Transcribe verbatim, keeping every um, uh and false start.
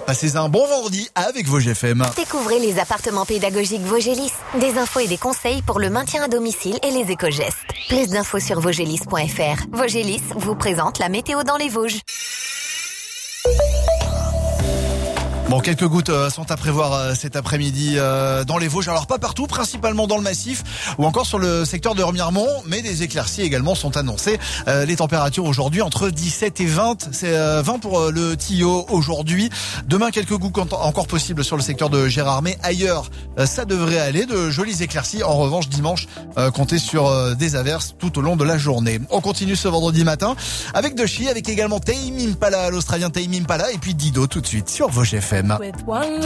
Passez un bon vendredi avec Vosges F M. Découvrez les appartements pédagogiques Vosgelis. Des infos et des conseils pour le maintien à domicile et les éco-gestes. Plus d'infos sur vosgelis point f r. Vosgelis vous présente la météo dans les Vosges. Bon, quelques gouttes euh, sont à prévoir euh, cet après-midi euh, dans les Vosges. Alors pas partout, principalement dans le massif ou encore sur le secteur de Remiremont, mais des éclaircies également sont annoncées. Euh, les températures aujourd'hui entre dix-sept et vingt, c'est euh, vingt pour euh, le Tillot aujourd'hui. Demain, quelques gouttes encore possibles sur le secteur de Gérardmer. Ailleurs, euh, ça devrait aller, de jolies éclaircies. En revanche, dimanche, euh, comptez sur euh, des averses tout au long de la journée. On continue ce vendredi matin avec Doshi, avec également Tame Impala, l'Australien Tame Impala, et puis Dido tout de suite sur Vosges F M. With one